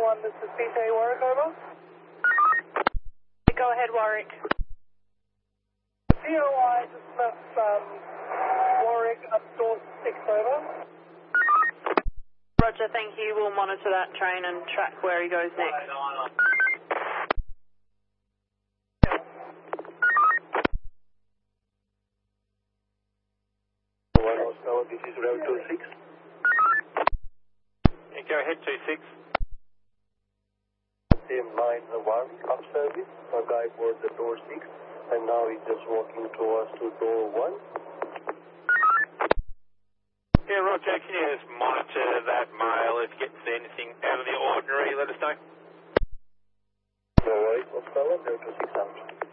1, this is PJ Warwick, over. Go ahead, Warwick. COI just left Warwick up door 6, over. Roger, thank you. We'll monitor that train and track where he goes next. This is route 26. Yeah, go ahead, 26. Same line, the Warwick up service. A guy board the door 6, and now he's just walking towards to door 1. Yeah, Roger, can you just monitor that mail? If you get to see anything out of the ordinary, let us know. Alright, what's that one? Route 26 out.